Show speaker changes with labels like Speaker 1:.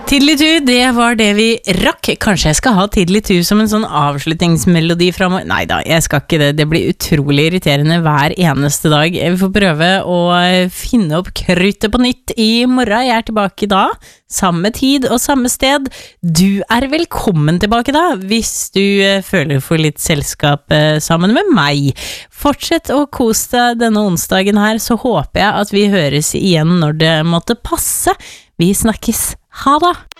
Speaker 1: Tidligtur, det var det vi rakk. Kanskje jeg skal ha Tidligtur som en sånn avslutningsmelodi fremover? Neida, jeg skal ikke det. Det blir utrolig irriterende hver eneste dag. Vi får prøve å finne opp kruttet på nytt i morgen. Jeg er tilbake da, samme tid og samme sted. Du er velkommen tilbake da, hvis du føler for litt selskap sammen med meg. Fortsett å kose deg denne onsdagen her, så håper jeg at vi høres igjen når det måtte passe. Vi snakkes. Ha det!